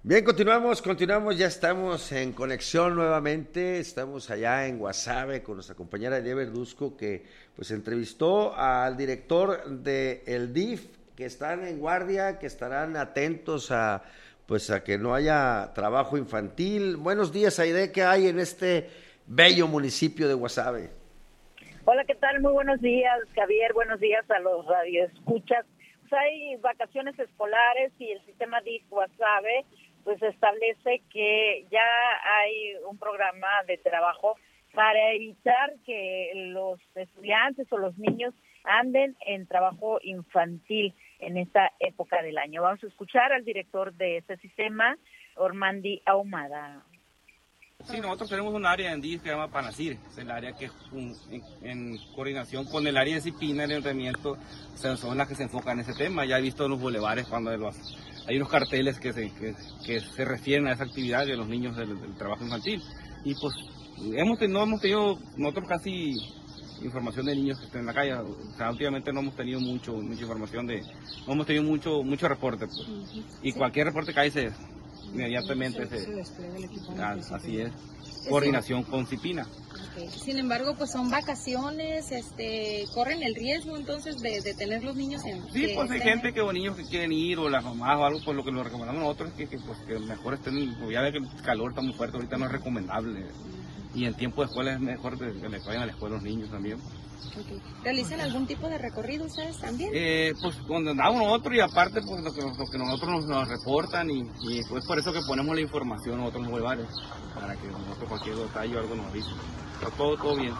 Bien, continuamos, ya estamos en conexión nuevamente, estamos allá en Guasave con nuestra compañera Elia Verduzco que pues entrevistó al director de el DIF, que están en guardia, que estarán atentos a pues a que no haya trabajo infantil. Buenos días, Aide, ¿qué hay en este bello municipio de Guasave? Hola, ¿qué tal? Muy buenos días, Javier, buenos días a los radioescuchas. Pues hay vacaciones escolares y el sistema DIF Guasave pues establece que ya hay un programa de trabajo para evitar que los estudiantes o los niños anden en trabajo infantil en esta época del año. Vamos a escuchar al director de este sistema, Ormandi Ahumada. Sí, nosotros tenemos un área en DIF que se llama Panacir, es el área que en coordinación con el área de disciplina y el entrenamiento son las que se enfocan en ese tema. Ya he visto en los bulevares cuando hay unos carteles que se refieren a esa actividad de los niños del trabajo infantil. Y pues no hemos tenido nosotros casi información de niños que estén en la calle. O sea, últimamente no hemos tenido mucha información no hemos tenido mucho reporte. Pues. Y cualquier reporte que hay inmediatamente se despliega el equipo. Así es, coordinación con CIPINA. Okay. Sin embargo, pues son vacaciones, corren el riesgo entonces de tener los niños en... Sí, pues hay gente niños que quieren ir o las mamás o algo, pues lo que nos recomendamos nosotros es que mejor estén, ya ve que el calor está muy fuerte, ahorita no es recomendable. Y en tiempo de escuela es mejor que vayan a la escuela los niños también. Okay. ¿Realizan algún tipo de recorrido ustedes también? Pues cuando andamos nosotros y aparte pues lo que nosotros nos reportan y pues por eso que ponemos la información nosotros en los lugares, para que nosotros cualquier detalle o algo nos avise. Está todo bien.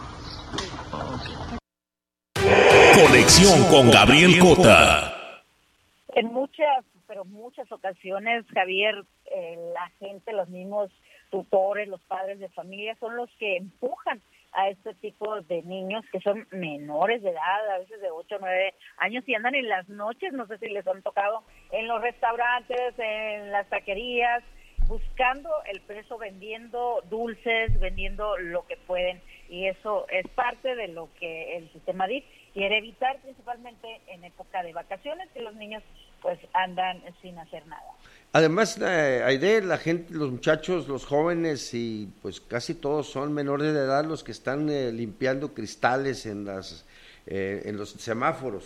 Conexión con Gabriel Cota. En muchas ocasiones, Javier, la gente, los mismos tutores, los padres de familia son los que empujan a este tipo de niños que son menores de edad, a veces de 8 o 9 años, y andan en las noches, no sé si les han tocado, en los restaurantes, en las taquerías, buscando el peso, vendiendo dulces, vendiendo lo que pueden, y eso es parte de lo que el sistema DIF quiere evitar, principalmente en época de vacaciones, que los niños pues andan sin hacer nada. Además, Aide, la gente, los muchachos, los jóvenes y pues casi todos son menores de edad los que están limpiando cristales en los semáforos.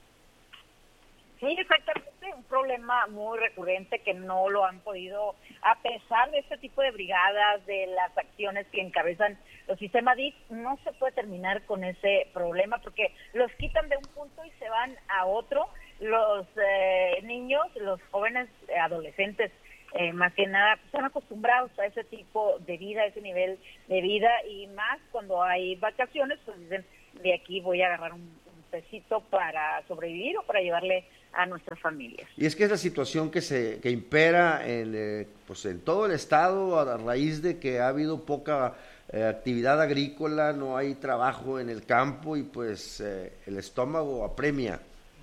Sí, exactamente, un problema muy recurrente que no lo han podido, a pesar de este tipo de brigadas, de las acciones que encabezan los sistemas DIF, no se puede terminar con ese problema porque los quitan de un punto y se van a otro. Los niños, los jóvenes, adolescentes, más que nada, están acostumbrados a ese tipo de vida, a ese nivel de vida, y más cuando hay vacaciones, pues dicen, de aquí voy a agarrar un pesito para sobrevivir o para llevarle a nuestras familias. Y es que es la situación que impera en todo el estado a raíz de que ha habido poca actividad agrícola, no hay trabajo en el campo y pues el estómago apremia.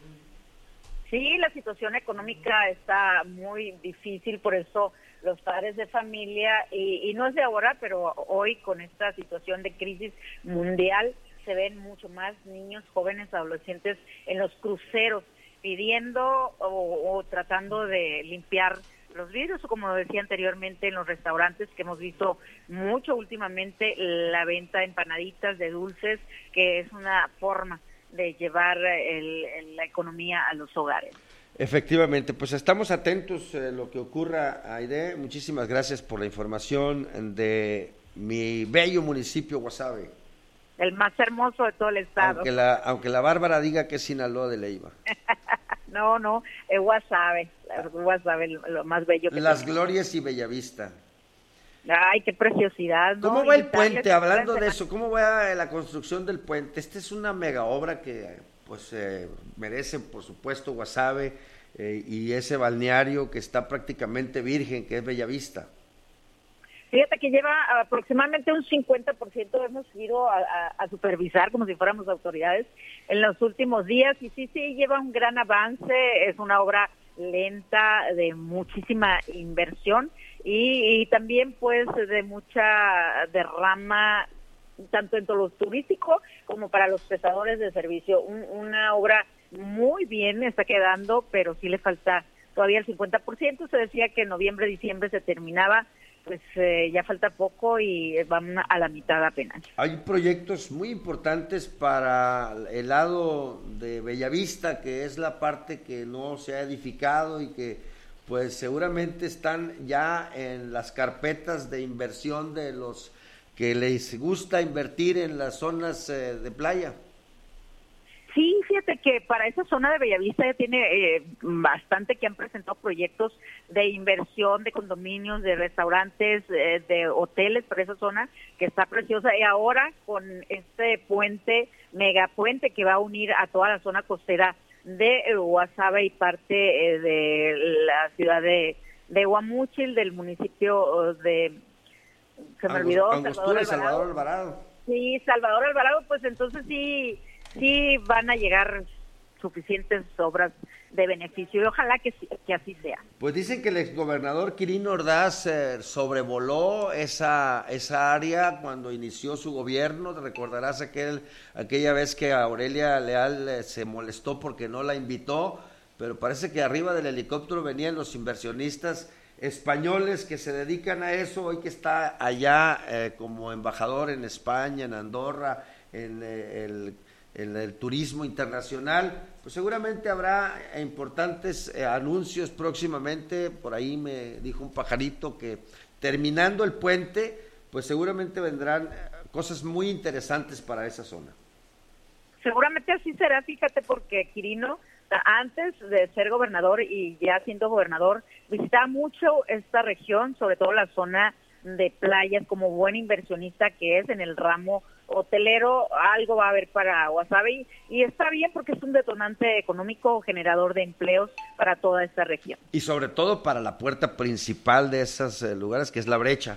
Sí, la situación económica está muy difícil, por eso los padres de familia, y no es de ahora, pero hoy con esta situación de crisis mundial, se ven mucho más niños, jóvenes, adolescentes en los cruceros, pidiendo o tratando de limpiar los vidrios, o como decía anteriormente, en los restaurantes, que hemos visto mucho últimamente la venta de empanaditas, de dulces, que es una forma de llevar la economía a los hogares. Efectivamente, pues estamos atentos a lo que ocurra, Aide. Muchísimas gracias por la información de mi bello municipio Guasave. El más hermoso de todo el estado. Aunque la Bárbara diga que es Sinaloa de Leiva. No, es Guasave, lo más bello que Las tenemos. Glorias y Bellavista. Ay, qué preciosidad, ¿no? ¿Cómo va el puente? Hablando de eso, ¿cómo va la construcción del puente? Esta es una mega obra que pues merece, por supuesto, Guasave y ese balneario que está prácticamente virgen, que es Bellavista. Fíjate que lleva aproximadamente un 50%, hemos ido a supervisar como si fuéramos autoridades en los últimos días, y sí, lleva un gran avance, es una obra lenta, de muchísima inversión, y también pues de mucha derrama tanto en todo lo turístico como para los prestadores de servicio. Una obra muy bien está quedando, pero sí le falta todavía el 50%, se decía que en noviembre, diciembre se terminaba, pues ya falta poco y van a la mitad apenas. Hay proyectos muy importantes para el lado de Bellavista, que es la parte que no se ha edificado y que pues seguramente están ya en las carpetas de inversión de los que les gusta invertir en las zonas de playa. Sí, fíjate que para esa zona de Bellavista ya tiene bastante que han presentado proyectos de inversión, de condominios, de restaurantes, de hoteles para esa zona que está preciosa. Y ahora con este puente, megapuente que va a unir a toda la zona costera de Guasave y parte de la ciudad de Guamúchil, del municipio de... Se me olvidó, Salvador Alvarado. Sí, Salvador Alvarado, pues entonces sí van a llegar suficientes obras de beneficio y ojalá que así sea. Pues dicen que el exgobernador Quirino Ordaz sobrevoló esa área cuando inició su gobierno. Te recordarás aquella vez que Aurelia Leal se molestó porque no la invitó, pero parece que arriba del helicóptero venían los inversionistas españoles que se dedican a eso, hoy que está allá como embajador en España, en Andorra, en el turismo internacional, pues seguramente habrá importantes anuncios próximamente. Por ahí me dijo un pajarito que terminando el puente, pues seguramente vendrán cosas muy interesantes para esa zona. Seguramente así será, fíjate, porque Quirino, antes de ser gobernador y ya siendo gobernador, visitaba mucho esta región, sobre todo la zona de playas, como buen inversionista que es en el ramo hotelero. Algo va a haber para Guasave y está bien porque es un detonante económico, generador de empleos para toda esta región. Y sobre todo para la puerta principal de esos lugares, que es la brecha.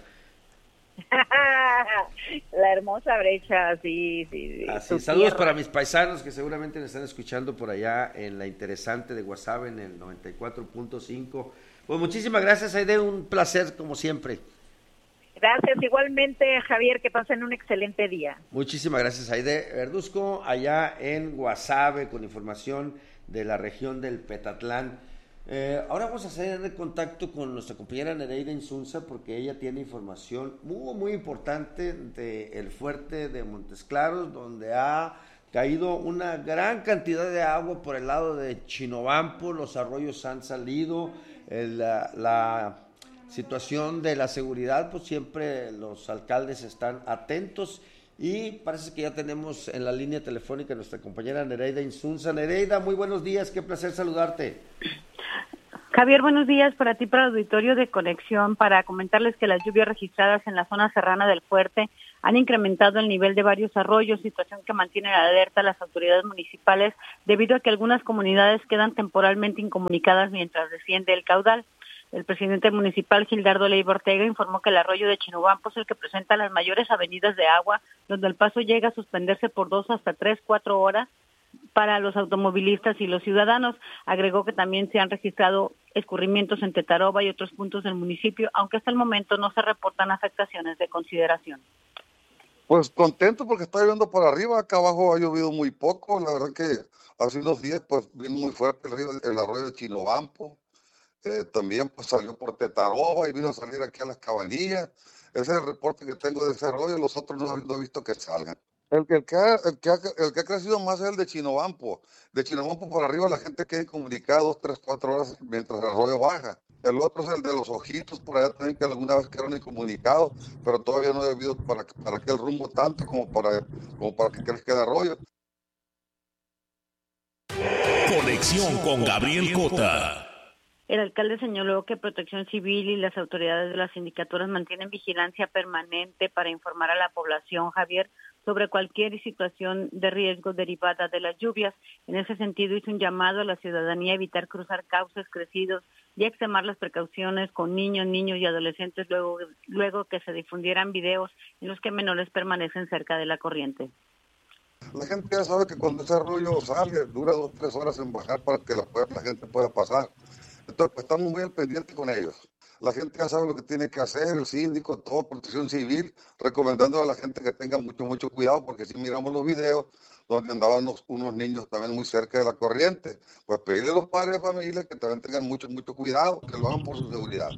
La hermosa brecha, sí. Así, saludos para mis paisanos que seguramente me están escuchando por allá en la interesante de Guasave en el 94.5. Pues muchísimas gracias, Aide, un placer como siempre. Gracias, igualmente, Javier, que pasen un excelente día. Muchísimas gracias, Aide Verduzco, allá en Guasave, con información de la región del Petatlán. Ahora vamos a hacer contacto con nuestra compañera Nereida Insunza, porque ella tiene información muy importante del fuerte de Montes Claros, donde ha caído una gran cantidad de agua por el lado de Chinobampo, los arroyos han salido, la situación de la seguridad, pues siempre los alcaldes están atentos y parece que ya tenemos en la línea telefónica a nuestra compañera Nereida Insunza. Nereida, muy buenos días, qué placer saludarte. Javier, buenos días para ti, para el auditorio de Conexión, para comentarles que las lluvias registradas en la zona serrana del Fuerte han incrementado el nivel de varios arroyos, situación que mantiene alerta a las autoridades municipales debido a que algunas comunidades quedan temporalmente incomunicadas mientras desciende el caudal. El presidente municipal, Gildardo Leiva Ortega, informó que el arroyo de Chinobampo es el que presenta las mayores avenidas de agua, donde el paso llega a suspenderse por 2 hasta 3, 4 horas para los automovilistas y los ciudadanos. Agregó que también se han registrado escurrimientos en Tetaroba y otros puntos del municipio, aunque hasta el momento no se reportan afectaciones de consideración. Pues contento porque está lloviendo por arriba, acá abajo ha llovido muy poco, la verdad que hace unos días pues vino muy fuerte el arroyo de Chinobampo, también pues salió por Tetaroba y vino a salir aquí a las Cabanillas. Ese es el reporte que tengo de ese arroyo, los otros no he visto que salgan. El que ha crecido más es el de Chinobampo. De Chinobampo por arriba la gente queda incomunicada 2, 3, 4 horas mientras el arroyo baja. El otro es el de los Ojitos, por allá también que alguna vez quedaron incomunicados, pero todavía no ha habido para aquel rumbo tanto como para que crezca el arroyo. Conexión con Gabriel Cota. El alcalde señaló que Protección Civil y las autoridades de las sindicaturas mantienen vigilancia permanente para informar a la población, Javier, sobre cualquier situación de riesgo derivada de las lluvias. En ese sentido, hizo un llamado a la ciudadanía a evitar cruzar cauces crecidos y a extremar las precauciones con niños y adolescentes luego que se difundieran videos en los que menores permanecen cerca de la corriente. La gente ya sabe que cuando ese arroyo sale, dura 2 o 3 horas en bajar para que la gente pueda pasar. Entonces, pues estamos muy al pendiente con ellos. la gente ya sabe lo que tiene que hacer, el síndico, todo, Protección Civil, recomendando a la gente que tenga mucho cuidado, porque si miramos los videos donde andaban unos niños también muy cerca de la corriente, pues pedirle a los padres de familia que también tengan mucho cuidado, que lo hagan por su seguridad.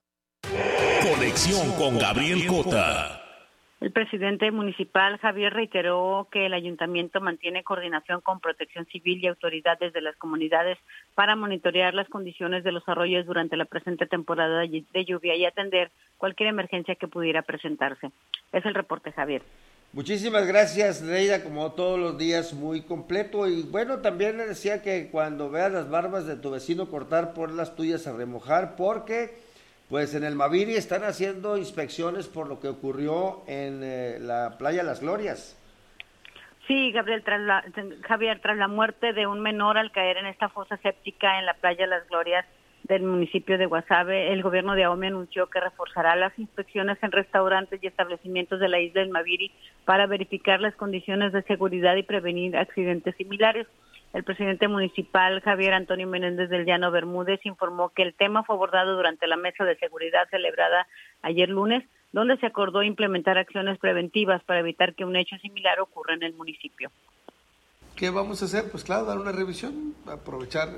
Conexión con Gabriel Cota. El presidente municipal, Javier, reiteró que el ayuntamiento mantiene coordinación con Protección Civil y autoridades de las comunidades para monitorear las condiciones de los arroyos durante la presente temporada de lluvia y atender cualquier emergencia que pudiera presentarse. Es el reporte, Javier. Muchísimas gracias, Nereida, como todos los días, muy completo. Y bueno, también le decía que cuando veas las barbas de tu vecino cortar, pon las tuyas a remojar, porque pues en el Maviri están haciendo inspecciones por lo que ocurrió en la playa Las Glorias. Sí, Gabriel, Javier, tras la muerte de un menor al caer en esta fosa séptica en la playa Las Glorias del municipio de Guasave, el gobierno de Ahome anunció que reforzará las inspecciones en restaurantes y establecimientos de la isla del Maviri para verificar las condiciones de seguridad y prevenir accidentes similares. El presidente municipal, Javier Antonio Menéndez del Llano Bermúdez, informó que el tema fue abordado durante la mesa de seguridad celebrada ayer lunes, donde se acordó implementar acciones preventivas para evitar que un hecho similar ocurra en el municipio. ¿Qué vamos a hacer? Pues claro, dar una revisión, aprovechar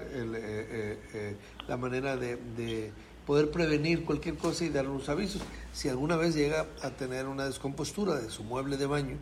la manera de poder prevenir cualquier cosa y dar unos avisos. Si alguna vez llega a tener una descompostura de su mueble de baño,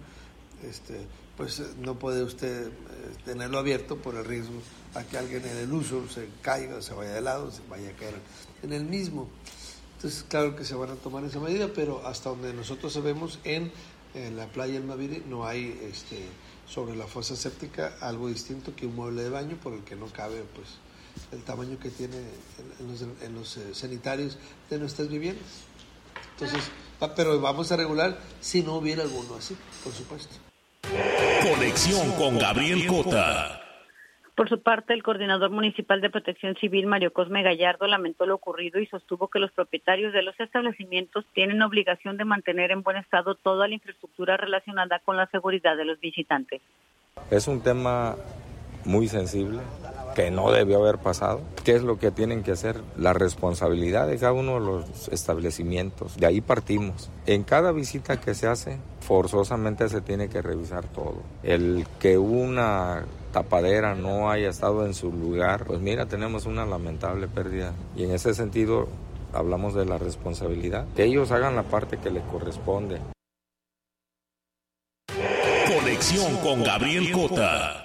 pues no puede usted tenerlo abierto por el riesgo a que alguien en el uso se caiga, se vaya de lado, se vaya a caer en el mismo. Entonces, claro que se van a tomar esa medida, pero hasta donde nosotros sabemos, en la playa del Maviri no hay sobre la fosa séptica algo distinto que un mueble de baño por el que no cabe pues el tamaño que tiene en los sanitarios de nuestras viviendas. Entonces, pero vamos a regular si no hubiera alguno así, por supuesto. Conexión con Gabriel Cota. Por su parte, el coordinador municipal de Protección Civil, Mario Cosme Gallardo, lamentó lo ocurrido y sostuvo que los propietarios de los establecimientos tienen obligación de mantener en buen estado toda la infraestructura relacionada con la seguridad de los visitantes. Es un tema muy sensible que no debió haber pasado. ¿Qué es lo que tienen que hacer? La responsabilidad de cada uno de los establecimientos. De ahí partimos. En cada visita que se hace, forzosamente se tiene que revisar todo. El que una tapadera no haya estado en su lugar, pues mira, tenemos una lamentable pérdida. Y en ese sentido, hablamos de la responsabilidad. Que ellos hagan la parte que les corresponde. Conexión con Gabriel Cota.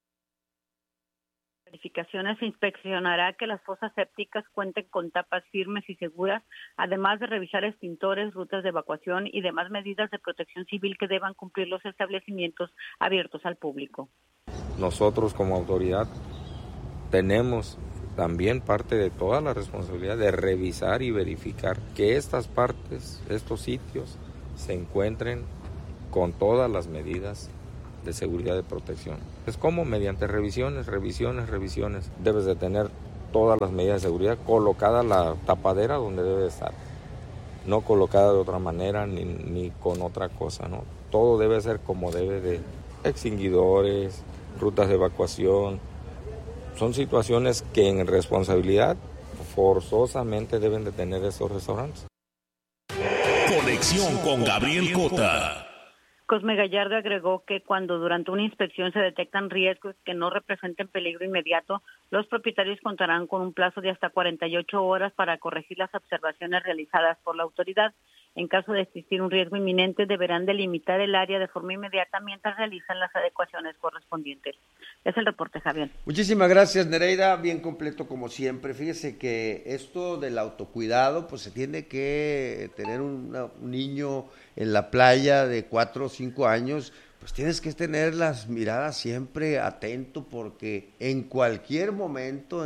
Se inspeccionará que las fosas sépticas cuenten con tapas firmes y seguras, además de revisar extintores, rutas de evacuación y demás medidas de protección civil que deban cumplir los establecimientos abiertos al público. Nosotros como autoridad tenemos también parte de toda la responsabilidad de revisar y verificar que estas partes, estos sitios, se encuentren con todas las medidas de seguridad de protección. Es como mediante revisiones. Debes de tener todas las medidas de seguridad, colocada la tapadera donde debe estar, no colocada de otra manera ni con otra cosa, ¿no? Todo debe ser como debe de extinguidores, rutas de evacuación. Son situaciones que en responsabilidad forzosamente deben de tener estos restaurantes. Conexión con Gabriel Cota. Cosme Gallardo agregó que cuando durante una inspección se detectan riesgos que no representen peligro inmediato, los propietarios contarán con un plazo de hasta 48 horas para corregir las observaciones realizadas por la autoridad. En caso de existir un riesgo inminente, deberán delimitar el área de forma inmediata mientras realizan las adecuaciones correspondientes. Es el reporte, Javier. Muchísimas gracias, Nereida, bien completo como siempre. Fíjese que esto del autocuidado, pues se tiene que tener un niño en la playa de 4 o 5 años, pues tienes que tener las miradas siempre atento, porque en cualquier momento,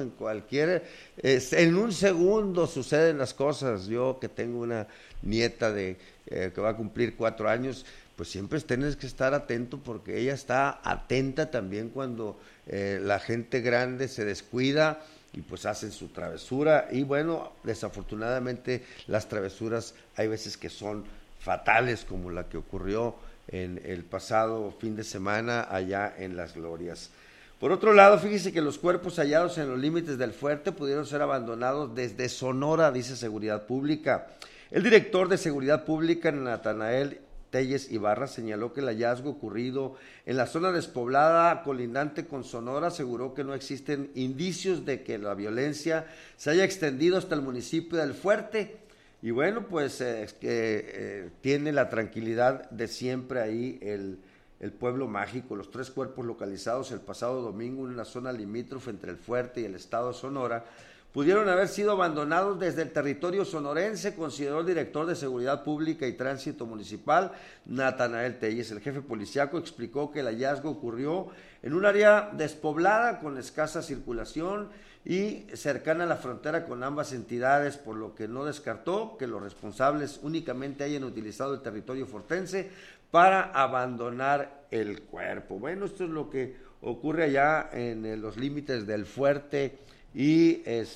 en un segundo suceden las cosas. Yo que tengo una nieta que va a cumplir 4 años, pues siempre tienes que estar atento, porque ella está atenta también cuando la gente grande se descuida y pues hacen su travesura. Y bueno, desafortunadamente las travesuras hay veces que son fatales, como la que ocurrió en el pasado fin de semana allá en Las Glorias. Por otro lado, fíjese que los cuerpos hallados en los límites del fuerte pudieron ser abandonados desde Sonora, dice Seguridad Pública. El director de Seguridad Pública, Natanael Telles Ibarra, señaló que el hallazgo ocurrido en la zona despoblada colindante con Sonora aseguró que no existen indicios de que la violencia se haya extendido hasta el municipio del Fuerte. Y bueno, pues tiene la tranquilidad de siempre ahí el pueblo mágico. Los 3 cuerpos localizados el pasado domingo en una zona limítrofe entre el Fuerte y el estado de Sonora pudieron haber sido abandonados desde el territorio sonorense, consideró el director de Seguridad Pública y Tránsito Municipal, Natanael Telles. El jefe policíaco explicó que el hallazgo ocurrió en un área despoblada con escasa circulación y cercana a la frontera con ambas entidades, por lo que no descartó que los responsables únicamente hayan utilizado el territorio fortense para abandonar el cuerpo. Bueno, esto es lo que ocurre allá en los límites del Fuerte y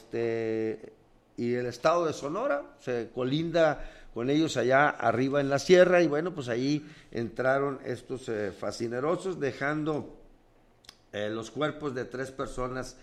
el estado de Sonora, se colinda con ellos allá arriba en la sierra, y bueno, pues ahí entraron estos fascinerosos, dejando los cuerpos de 3 personas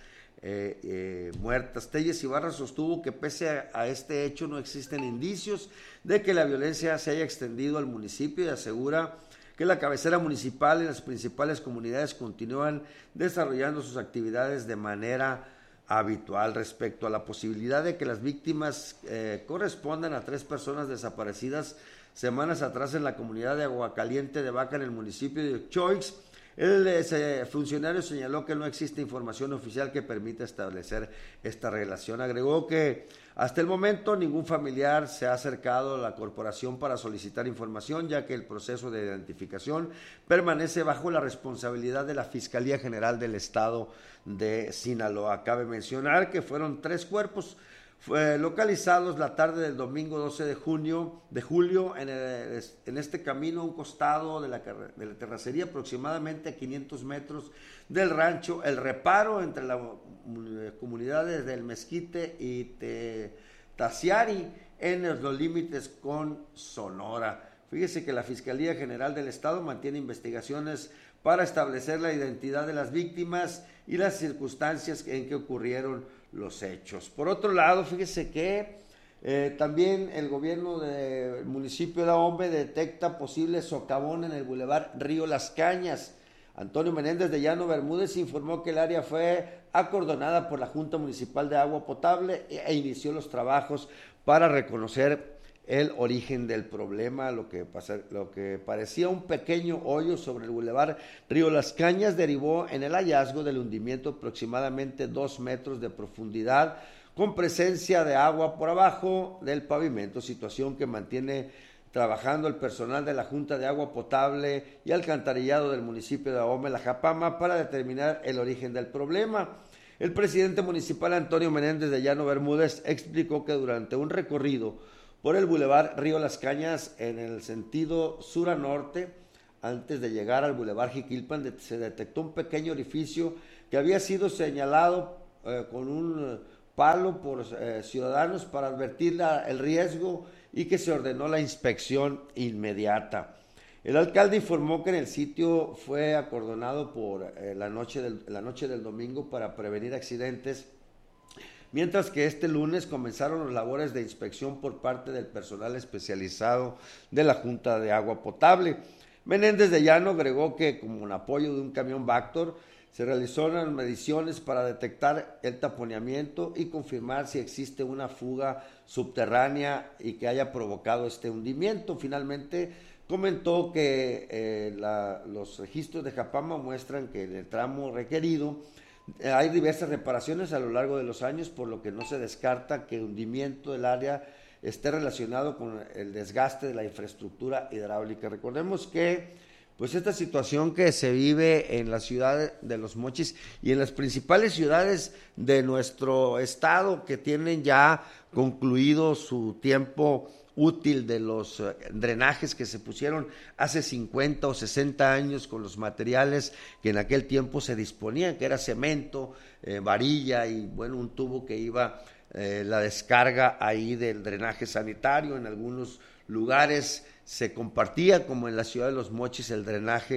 muertas. Telles Ibarra sostuvo que pese a este hecho no existen indicios de que la violencia se haya extendido al municipio, y asegura que la cabecera municipal y las principales comunidades continúan desarrollando sus actividades de manera habitual. Respecto a la posibilidad de que las víctimas correspondan a 3 personas desaparecidas semanas atrás en la comunidad de Aguacaliente de Vaca en el municipio de Choix, el funcionario señaló que no existe información oficial que permita establecer esta relación. Agregó que hasta el momento ningún familiar se ha acercado a la corporación para solicitar información, ya que el proceso de identificación permanece bajo la responsabilidad de la Fiscalía General del Estado de Sinaloa. Cabe mencionar que fueron 3 cuerpos localizados la tarde del domingo 12 de julio en este camino a un costado de la terracería, aproximadamente a 500 metros del rancho El Reparo, entre las comunidades del Mezquite y Taciari, en los límites con Sonora. Fíjese que la Fiscalía General del Estado mantiene investigaciones para establecer la identidad de las víctimas y las circunstancias en que ocurrieron los hechos. Por otro lado, fíjese que también el gobierno del municipio de Ahome detecta posible socavón en el bulevar Río Las Cañas. Antonio Menéndez de Llano Bermúdez informó que el área fue acordonada por la Junta Municipal de Agua Potable e inició los trabajos para reconocer el origen del problema. Lo que parecía un pequeño hoyo sobre el bulevar Río Las Cañas derivó en el hallazgo del hundimiento de aproximadamente 2 metros de profundidad, con presencia de agua por abajo del pavimento, situación que mantiene trabajando el personal de la Junta de Agua Potable y Alcantarillado del municipio de Ahome, La Japama, para determinar el origen del problema. El presidente municipal Antonio Menéndez de Llano Bermúdez explicó que durante un recorrido por el bulevar Río Las Cañas en el sentido sur a norte, antes de llegar al bulevar Jiquilpan, se detectó un pequeño orificio que había sido señalado con un palo por ciudadanos para advertir el riesgo, y que se ordenó la inspección inmediata. El alcalde informó que en el sitio fue acordonado por la noche del domingo para prevenir accidentes, mientras que este lunes comenzaron las labores de inspección por parte del personal especializado de la Junta de Agua Potable. Menéndez de Llano agregó que, como un apoyo de un camión Vactor, se realizaron mediciones para detectar el taponeamiento y confirmar si existe una fuga subterránea y que haya provocado este hundimiento. Finalmente, comentó que los registros de Japama muestran que en el tramo requerido hay diversas reparaciones a lo largo de los años, por lo que no se descarta que el hundimiento del área esté relacionado con el desgaste de la infraestructura hidráulica. Recordemos que pues esta situación que se vive en la ciudad de Los Mochis y en las principales ciudades de nuestro estado, que tienen ya concluido su tiempo útil de los drenajes que se pusieron hace 50 o 60 años con los materiales que en aquel tiempo se disponían, que era cemento, varilla y bueno, un tubo que iba la descarga ahí del drenaje sanitario. En algunos lugares se compartía, como en la ciudad de Los Mochis, el drenaje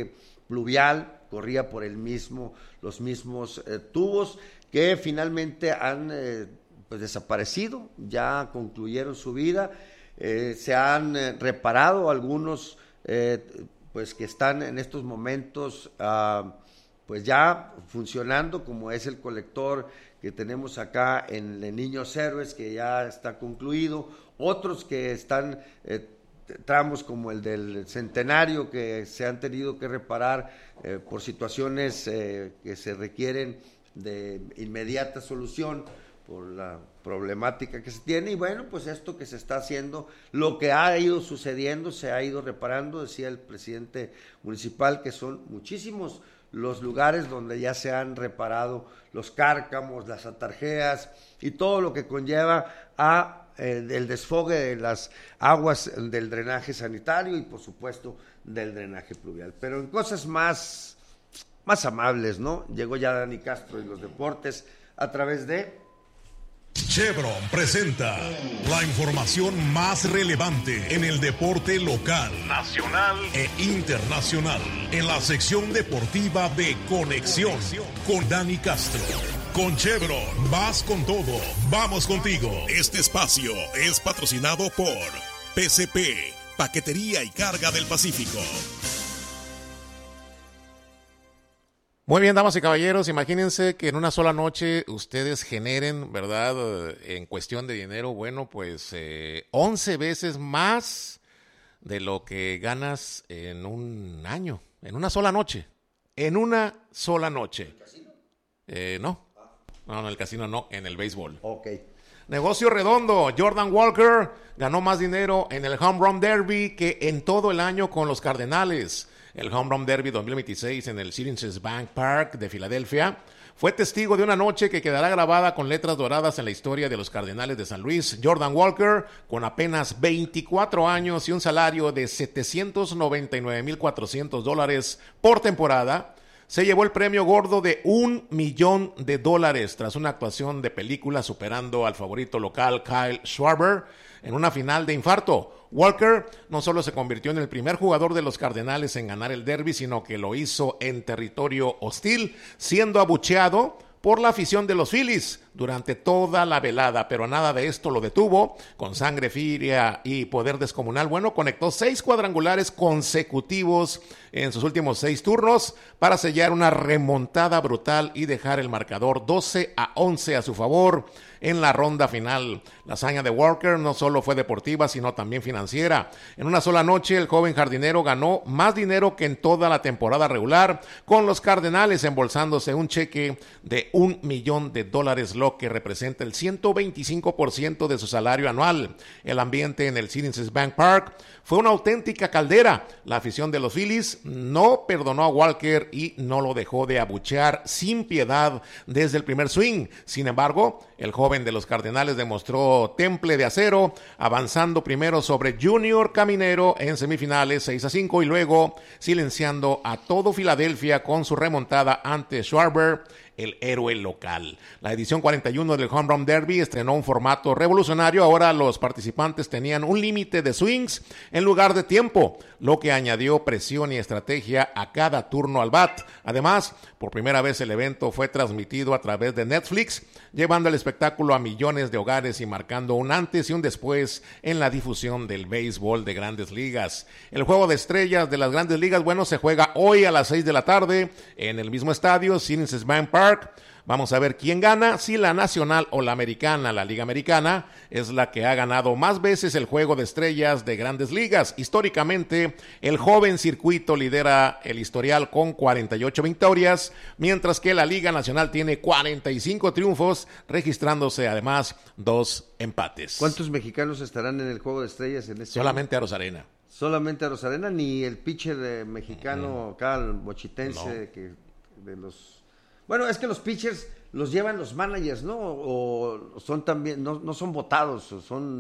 pluvial corría por los mismos tubos que finalmente han pues desaparecido, ya concluyeron su vida, se han reparado algunos pues que están en estos momentos pues ya funcionando, como es el colector que tenemos acá en Niños Héroes, que ya está concluido, otros que están tramos como el del Centenario que se han tenido que reparar por situaciones que se requieren de inmediata solución por la problemática que se tiene, y bueno, pues esto que se está haciendo, lo que ha ido sucediendo, se ha ido reparando, decía el presidente municipal, que son muchísimos los lugares donde ya se han reparado los cárcamos, las atarjeas y todo lo que conlleva a el desfogue de las aguas del drenaje sanitario y por supuesto del drenaje pluvial. Pero en cosas más amables, ¿no? Llegó ya Dani Castro y los deportes a través de Chevron presenta la información más relevante en el deporte local, nacional e internacional, en la sección deportiva de Conexión con Dani Castro. Con Chevron, vas con todo, vamos contigo. Este espacio es patrocinado por PCP, Paquetería y Carga del Pacífico. Muy bien, damas y caballeros, imagínense que en una sola noche ustedes generen, ¿verdad?, en cuestión de dinero, bueno, pues 11 veces más de lo que ganas en un año, en una sola noche. En una sola noche. No, en el casino no, en el béisbol. Ok. Negocio redondo, Jordan Walker ganó más dinero en el Home Run Derby que en todo el año con los Cardenales. El Home Run Derby 2026 en el Citizens Bank Park de Filadelfia fue testigo de una noche que quedará grabada con letras doradas en la historia de los Cardenales de San Luis. Jordan Walker, con apenas 24 años y un salario de $799,400 por temporada, se llevó el premio gordo de $1 millón tras una actuación de película superando al favorito local Kyle Schwarber en una final de infarto. Walker no solo se convirtió en el primer jugador de los Cardenales en ganar el derby, sino que lo hizo en territorio hostil, siendo abucheado por la afición de los Phillies durante toda la velada, pero nada de esto lo detuvo. Con sangre fría y poder descomunal, bueno, conectó 6 cuadrangulares consecutivos en sus últimos 6 turnos para sellar una remontada brutal y dejar el marcador 12-11 a su favor en la ronda final. La hazaña de Walker no solo fue deportiva, sino también financiera. En una sola noche, el joven jardinero ganó más dinero que en toda la temporada regular, con los Cardenales embolsándose un cheque de $1 millón, lo que representa el 125% de su salario anual. El ambiente en el Citizens Bank Park fue una auténtica caldera. La afición de los Phillies no perdonó a Walker y no lo dejó de abuchear sin piedad desde el primer swing. Sin embargo, el joven de los Cardenales demostró temple de acero, avanzando primero sobre Junior Caminero en semifinales 6-5 y luego silenciando a todo Filadelfia con su remontada ante Schwarber, el héroe local. La edición 41 del Home Run Derby estrenó un formato revolucionario. Ahora los participantes tenían un límite de swings en lugar de tiempo, lo que añadió presión y estrategia a cada turno al bat. Además, por primera vez el evento fue transmitido a través de Netflix, llevando el espectáculo a millones de hogares y marcando un antes y un después en la difusión del béisbol de Grandes Ligas. El juego de estrellas de las Grandes Ligas, bueno, se juega hoy a las 6 de la tarde en el mismo estadio, Citizens Bank Park. Vamos a ver quién gana, si la nacional o la americana. La Liga Americana es la que ha ganado más veces el juego de estrellas de Grandes Ligas. Históricamente, el joven circuito lidera el historial con 48 victorias, mientras que la Liga Nacional tiene 45 triunfos, registrándose además 2 empates. ¿Cuántos mexicanos estarán en el juego de estrellas en este Solamente a Rosarena. Solamente a Rosarena, ni el pitcher mexicano acá, el mochitense, No. que de los... Bueno, es que los pitchers los llevan los managers, ¿no? O son también, no son votados, son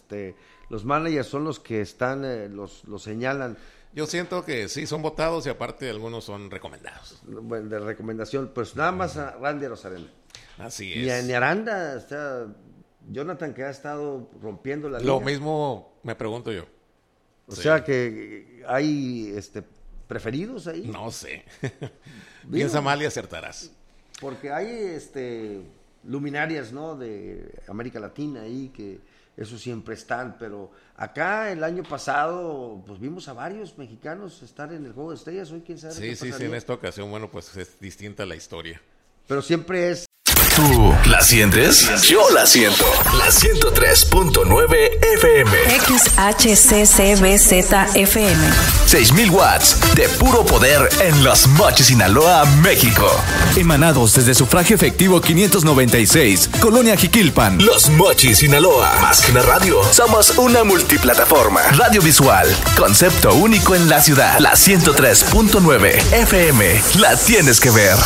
los managers son los que están, los señalan. Yo siento que sí, son votados y aparte algunos son recomendados. Bueno, de recomendación, pues nada más a Randy Rosarena. Así es. Ni Aranda, Jonathan, que ha estado rompiendo la liga. Lo mismo me pregunto yo. O sea que hay preferidos ahí. No sé. Piensa mal y acertarás. Porque hay luminarias, ¿no? De América Latina ahí que eso siempre están, pero acá el año pasado pues vimos a varios mexicanos estar en el Juego de Estrellas, hoy quién sabe qué pasaría. Sí, en esta ocasión, bueno, pues es distinta la historia. Pero siempre es... ¿Tú la sientes? Yo la siento. La 103.9 FM. XHCCBZFM. 6,000 watts de puro poder en Los Mochis, Sinaloa, México. Emanados desde Sufragio Efectivo 596, Colonia Jiquilpan. Los Mochis, Sinaloa. Más que una radio, somos una multiplataforma. Radio visual, concepto único en la ciudad. La 103.9 FM. La tienes que ver.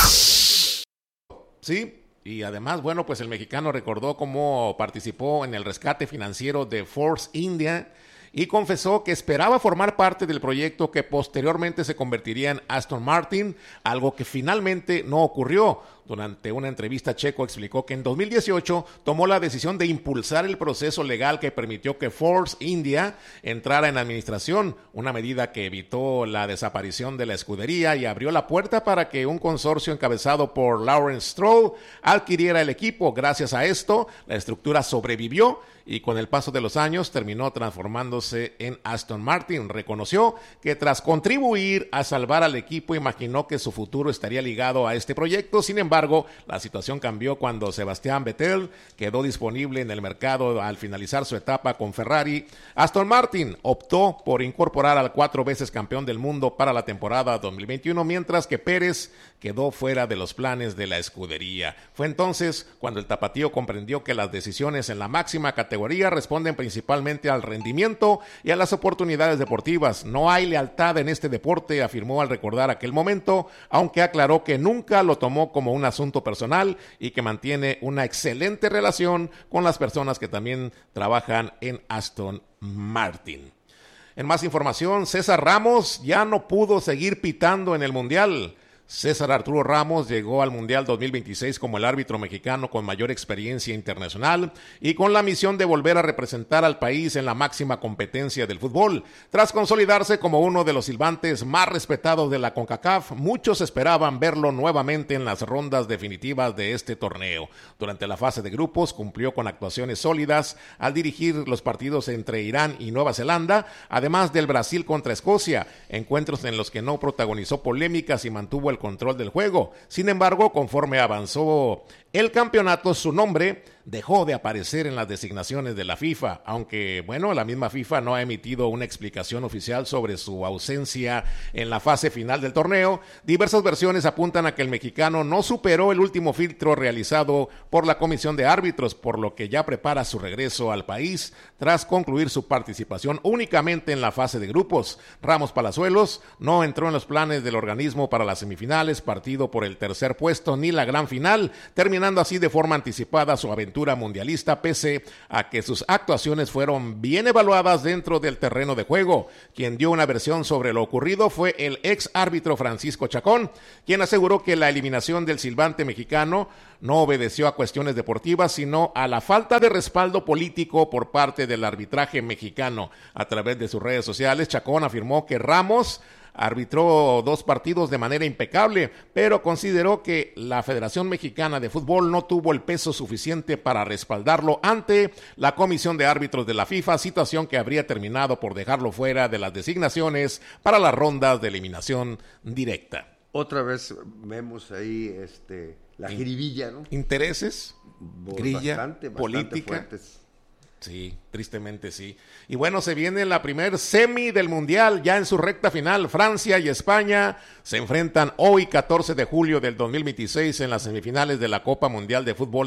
Sí. Y además, bueno, pues el mexicano recordó cómo participó en el rescate financiero de Force India y confesó que esperaba formar parte del proyecto que posteriormente se convertiría en Aston Martin, algo que finalmente no ocurrió. Durante una entrevista, Checo explicó que en 2018 tomó la decisión de impulsar el proceso legal que permitió que Force India entrara en administración, una medida que evitó la desaparición de la escudería y abrió la puerta para que un consorcio encabezado por Lawrence Stroll adquiriera el equipo. Gracias a esto, la estructura sobrevivió y con el paso de los años terminó transformándose en Aston Martin. Reconoció que tras contribuir a salvar al equipo, imaginó que su futuro estaría ligado a este proyecto. Sin embargo, la situación cambió cuando Sebastián Vettel quedó disponible en el mercado al finalizar su etapa con Ferrari. Aston Martin optó por incorporar al 4 veces campeón del mundo para la temporada 2021, mientras que Pérez quedó fuera de los planes de la escudería. Fue entonces cuando el tapatío comprendió que las decisiones en la máxima categoría responden principalmente al rendimiento y a las oportunidades deportivas. No hay lealtad en este deporte, afirmó al recordar aquel momento, aunque aclaró que nunca lo tomó como un asunto personal y que mantiene una excelente relación con las personas que también trabajan en Aston Martin. En más información, César Ramos ya no pudo seguir pitando en el Mundial. César Arturo Ramos llegó al Mundial 2026 como el árbitro mexicano con mayor experiencia internacional y con la misión de volver a representar al país en la máxima competencia del fútbol. Tras consolidarse como uno de los silbantes más respetados de la CONCACAF, muchos esperaban verlo nuevamente en las rondas definitivas de este torneo. Durante la fase de grupos cumplió con actuaciones sólidas al dirigir los partidos entre Irán y Nueva Zelanda, además del Brasil contra Escocia, encuentros en los que no protagonizó polémicas y mantuvo el control del juego. Sin embargo, conforme avanzó el campeonato, su nombre dejó de aparecer en las designaciones de la FIFA, aunque, bueno, la misma FIFA no ha emitido una explicación oficial sobre su ausencia en la fase final del torneo. Diversas versiones apuntan a que el mexicano no superó el último filtro realizado por la Comisión de Árbitros, por lo que ya prepara su regreso al país tras concluir su participación únicamente en la fase de grupos. Ramos Palazuelos no entró en los planes del organismo para las semifinales, partido por el tercer puesto, ni la gran final, terminando así de forma anticipada su aventura mundialista, pese a que sus actuaciones fueron bien evaluadas dentro del terreno de juego. Quien dio una versión sobre lo ocurrido fue el ex árbitro Francisco Chacón, quien aseguró que la eliminación del silbante mexicano no obedeció a cuestiones deportivas, sino a la falta de respaldo político por parte del arbitraje mexicano. A través de sus redes sociales, Chacón afirmó que Ramos arbitró 2 partidos de manera impecable, pero consideró que la Federación Mexicana de Fútbol no tuvo el peso suficiente para respaldarlo ante la Comisión de Árbitros de la FIFA, situación que habría terminado por dejarlo fuera de las designaciones para las rondas de eliminación directa. Otra vez vemos ahí la jiribilla, ¿no? Intereses, grilla, bastante política. Fuertes. Sí, tristemente sí. Y bueno, se viene la primer semi del Mundial, ya en su recta final. Francia y España se enfrentan hoy, 14 de julio del 2026, en las semifinales de la Copa Mundial de Fútbol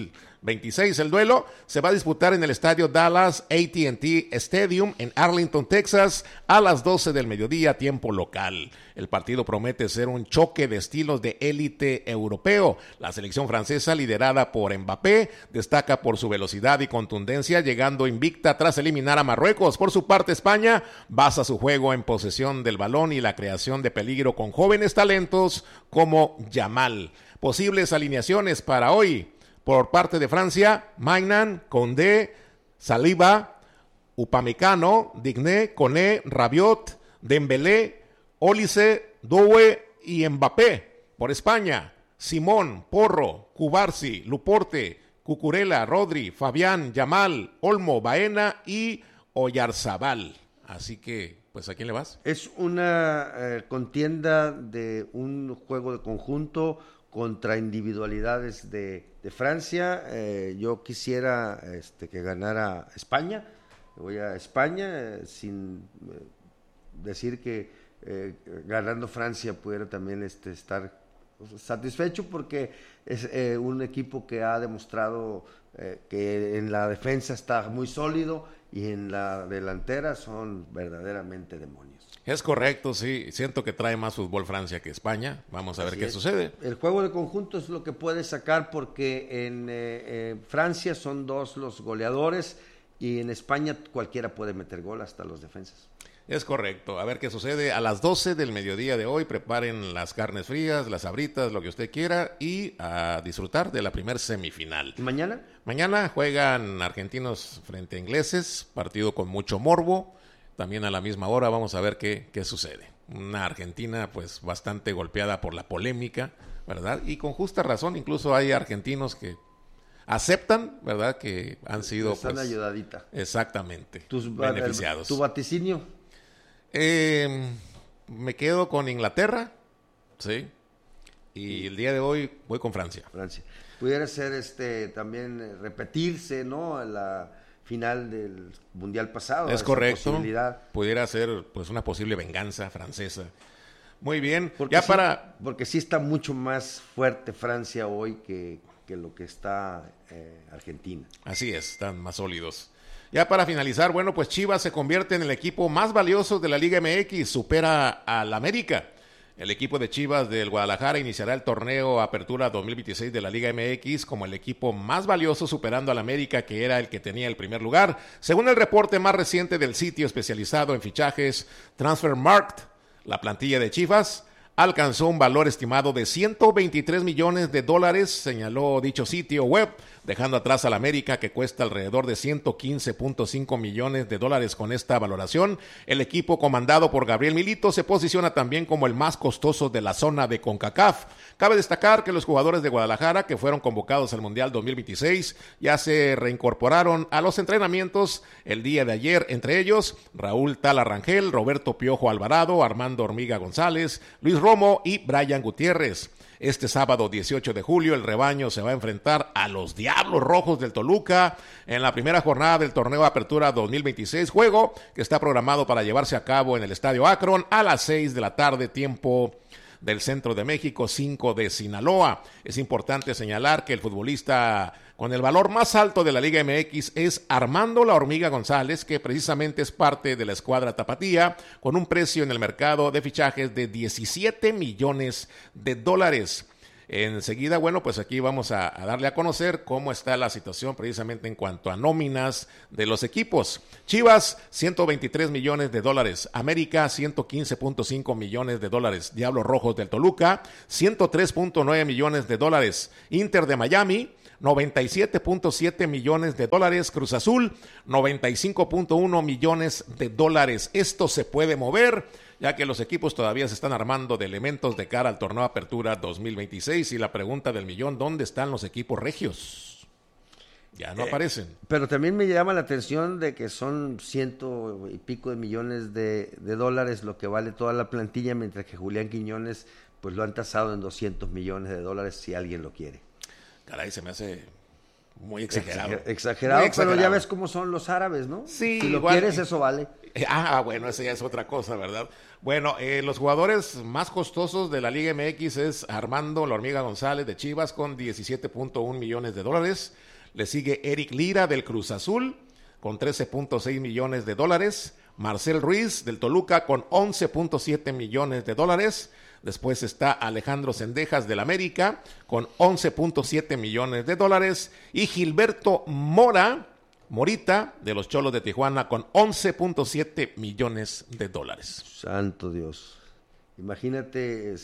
2026. El duelo se va a disputar en el estadio Dallas AT&T Stadium en Arlington, Texas, a las 12 del mediodía, tiempo local. El partido promete ser un choque de estilos de élite europeo. La selección francesa, liderada por Mbappé, destaca por su velocidad y contundencia, llegando invicta tras eliminar a Marruecos. Por su parte, España basa su juego en posesión del balón y la creación de peligro con jóvenes talentos como Yamal. Posibles alineaciones para hoy: por parte de Francia, Maignan, Condé, Saliba, Upamecano, Digné, Koné, Rabiot, Dembélé, Olise, Doué y Mbappé. Por España, Simón, Porro, Cubarsi, Luporte, Cucurella, Rodri, Fabián, Yamal, Olmo, Baena y Oyarzabal. Así que, pues, ¿a quién le vas? Es una contienda de un juego de conjunto contra individualidades de Francia. Yo quisiera que ganara España. Voy a España sin decir que ganando Francia pudiera también estar satisfecho, porque es un equipo que ha demostrado que en la defensa está muy sólido y en la delantera son verdaderamente demonios. Es correcto, sí. Siento que trae más fútbol Francia que España. Vamos a ver qué sucede. El juego de conjunto es lo que puede sacar, porque en Francia son 2 los goleadores y en España cualquiera puede meter gol, hasta los defensas. Es correcto. A ver qué sucede. A las 12 del mediodía de hoy, preparen las carnes frías, las sabritas, lo que usted quiera, y a disfrutar de la primer semifinal. ¿Y mañana? Mañana juegan argentinos frente a ingleses, partido con mucho morbo. También a la misma hora vamos a ver qué sucede. Una Argentina pues bastante golpeada por la polémica, ¿verdad? Y con justa razón. Incluso hay argentinos que aceptan, ¿verdad?, que han sido están pues, ayudadita. Exactamente, beneficiados. ¿Tu vaticinio? Me quedo con Inglaterra, sí, y el día de hoy voy con Francia. Pudiera ser también repetirse, ¿no?, la final del Mundial pasado. Es correcto, pudiera ser pues una posible venganza francesa. Muy bien, porque porque sí está mucho más fuerte Francia hoy que lo que está Argentina. Así es, están más sólidos. Ya para finalizar, bueno, pues Chivas se convierte en el equipo más valioso de la Liga MX, supera al América. El equipo de Chivas del Guadalajara iniciará el torneo Apertura 2026 de la Liga MX como el equipo más valioso, superando al América, que era el que tenía el primer lugar. Según el reporte más reciente del sitio especializado en fichajes Transfermarkt, la plantilla de Chivas alcanzó un valor estimado de $123 millones, señaló dicho sitio web, dejando atrás al América, que cuesta alrededor de $115.5 millones con esta valoración. El equipo comandado por Gabriel Milito se posiciona también como el más costoso de la zona de CONCACAF. Cabe destacar que los jugadores de Guadalajara, que fueron convocados al Mundial 2026, ya se reincorporaron a los entrenamientos el día de ayer, entre ellos Raúl Tala Rangel, Roberto Piojo Alvarado, Armando Hormiga González, Luis Romo y Brian Gutiérrez. Este sábado 18 de julio el rebaño se va a enfrentar a los Diablos Rojos del Toluca en la primera jornada del torneo Apertura 2026, juego que está programado para llevarse a cabo en el Estadio Akron a las 6 de la tarde, tiempo del centro de México, 5 de Sinaloa. Es importante señalar que el futbolista con el valor más alto de la Liga MX es Armando La Hormiga González, que precisamente es parte de la escuadra tapatía, con un precio en el mercado de fichajes de $17 millones. Enseguida, bueno, pues aquí vamos a darle a conocer cómo está la situación precisamente en cuanto a nóminas de los equipos. Chivas, $123 millones. América, $115.5 millones. Diablos Rojos del Toluca, $103.9 millones. Inter de Miami, $97.7 millones. Cruz Azul, $95.1 millones. Esto se puede mover, ya que los equipos todavía se están armando de elementos de cara al torneo Apertura 2026. Y la pregunta del millón, ¿dónde están los equipos regios? Ya no aparecen. Pero también me llama la atención de que son $100 y pico de millones de dólares lo que vale toda la plantilla, mientras que Julián Quiñones pues lo han tasado en $200 millones si alguien lo quiere. Caray, se me hace muy exagerado. Exagerado, pero ya ves cómo son los árabes, ¿no? Sí. Si lo quieres, eso vale. Bueno, eso ya es otra cosa, ¿verdad? Bueno, los jugadores más costosos de la Liga MX es Armando La Hormiga González de Chivas con $17.1 millones. Le sigue Eric Lira del Cruz Azul con $13.6 millones. Marcel Ruiz del Toluca con $11.7 millones. Después está Alejandro Cendejas del América con $11.7 millones. Y Gilberto Morita de los Cholos de Tijuana con $11.7 millones. Santo Dios. Imagínate,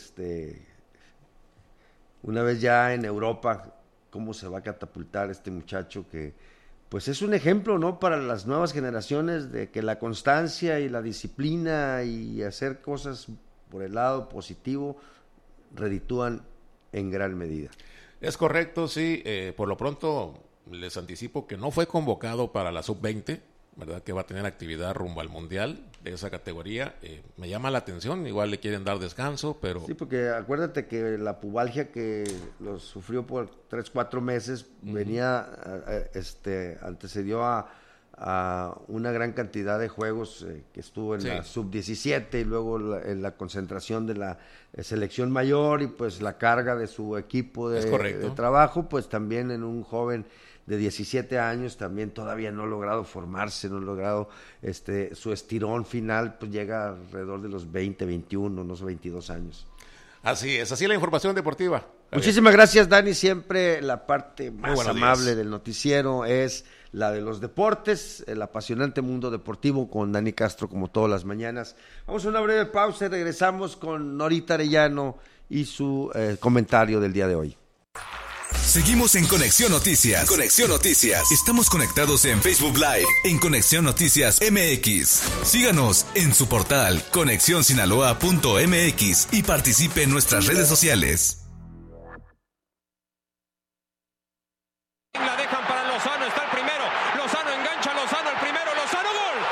una vez ya en Europa, cómo se va a catapultar este muchacho que pues es un ejemplo, ¿no?, para las nuevas generaciones de que la constancia y la disciplina y hacer cosas por el lado positivo, reditúan en gran medida. Es correcto, sí. Por lo pronto les anticipo que no fue convocado para la sub-20, ¿verdad? Que va a tener actividad rumbo al Mundial de esa categoría. Me llama la atención, igual le quieren dar descanso, pero... Sí, porque acuérdate que la pubalgia que lo sufrió por 3-4 meses venía, antecedió a una gran cantidad de juegos que estuvo en la sub-17 y luego en la concentración de la selección mayor y pues la carga de su equipo de trabajo, pues también en un joven de 17 años también todavía no ha logrado formarse, no ha logrado su estirón final, pues llega alrededor de los 20, 21, unos 22 años. Así es, así la información deportiva. Muchísimas gracias, Dani. Siempre la parte más amable del noticiero es la de los deportes, el apasionante mundo deportivo con Dani Castro como todas las mañanas. Vamos a una breve pausa y regresamos con Norita Arellano y su comentario del día de hoy. Seguimos en Conexión Noticias. Conexión Noticias. Estamos conectados en Facebook Live, en Conexión Noticias MX. Síganos en su portal conexionsinaloa.mx y participe en nuestras redes sociales. La dejan para Lozano, está el primero. Lozano engancha, Lozano el primero, Lozano,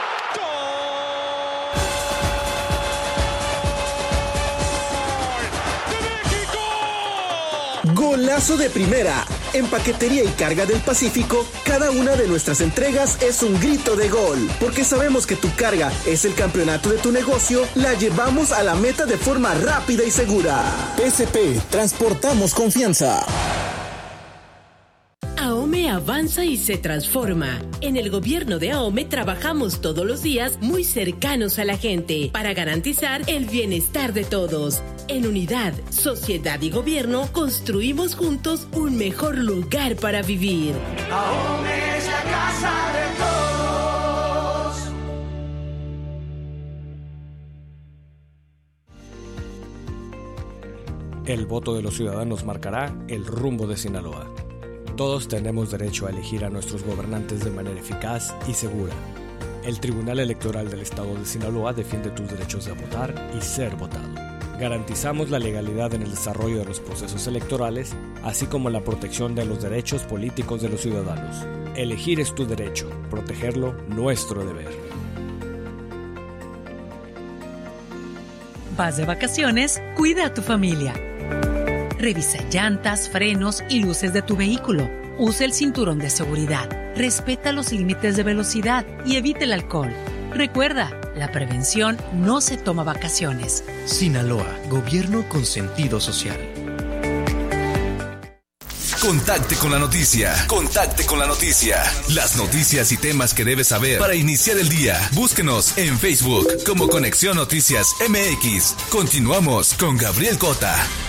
gol. ¡Gol de México! Golazo de primera. En Paquetería y Carga del Pacífico, cada una de nuestras entregas es un grito de gol. Porque sabemos que tu carga es el campeonato de tu negocio, la llevamos a la meta de forma rápida y segura. PSP, transportamos confianza. AOME avanza y se transforma. En el gobierno de AOME trabajamos todos los días muy cercanos a la gente para garantizar el bienestar de todos. En unidad, sociedad y gobierno construimos juntos un mejor lugar para vivir. AOME es la casa de todos. El voto de los ciudadanos marcará el rumbo de Sinaloa. Todos tenemos derecho a elegir a nuestros gobernantes de manera eficaz y segura. El Tribunal Electoral del Estado de Sinaloa defiende tus derechos de votar y ser votado. Garantizamos la legalidad en el desarrollo de los procesos electorales, así como la protección de los derechos políticos de los ciudadanos. Elegir es tu derecho, protegerlo nuestro deber. Vas de vacaciones, cuida a tu familia. Revisa llantas, frenos y luces de tu vehículo. Usa el cinturón de seguridad. Respeta los límites de velocidad y evita el alcohol. Recuerda, la prevención no se toma vacaciones. Sinaloa, gobierno con sentido social. Contacte con la noticia. Contacte con la noticia. Las noticias y temas que debes saber para iniciar el día. Búsquenos en Facebook como Conexión Noticias MX. Continuamos con Gabriel Cota.